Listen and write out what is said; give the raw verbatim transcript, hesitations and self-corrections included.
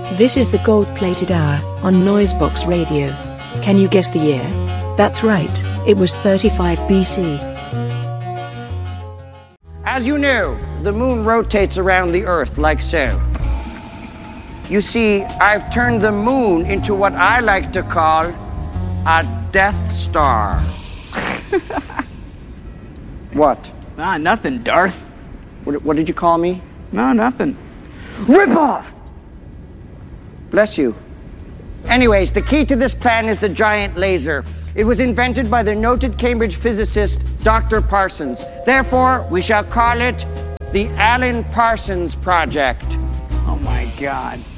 This is the gold-plated hour on Noisebox Radio. Can you guess the year? That's right, it was thirty-five B C. As you know, the moon rotates around the Earth like so. You see, I've turned the moon into what I like to call a Death Star. What? Ah, nothing, Darth. What, what did you call me? No, nothing. Rip off! Bless you. Anyways, the key to this plan is the giant laser. It was invented by the noted Cambridge physicist, Doctor Parsons. Therefore, we shall call it the Alan Parsons Project. Oh my God.